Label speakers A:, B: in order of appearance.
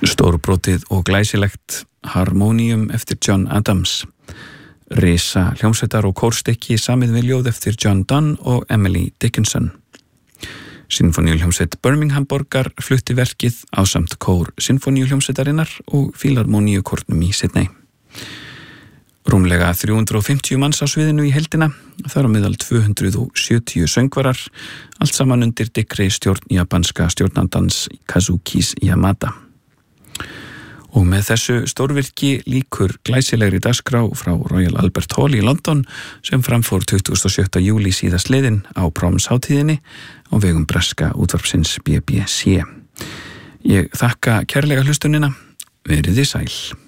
A: Stórbrotið og glæsilegt Harmonium eftir John Adams, risa hljómsveitar og kórstykki samið við ljóð eftir John Donne og Emily Dickinson. Sinfoníuhljómsveit Birmingham borgar flutti verkið ásamt kór sinfoníuhljómsveitarinnar og fílarmoníukornum í Sydney. Rúmlega 350 manns á sviðinu í heildina, þar á meðal 270 söngvarar, allt saman undir dyggri stjórn japanska stjórnandans Kazukis Yamada. Og með þessu stórvirki lýkur glæsilegri dagskrá frá Royal Albert Hall í London sem framfór 27. júlí síðastliðinn á Proms-hátíðinni á vegum breska útvarpsins BBC. Ég þakka kærlega hlustunina, verið þið sæl.